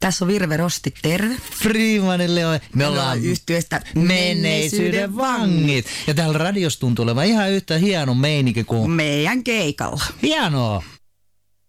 Tässä on Virve Rosti, terve. Freemanin Leo. Me ollaan yhtyeestä menneisyyden vangit. Ja täällä radiossa tuntuu olevan ihan yhtä hieno meininki kuin meidän keikalla. hienoa.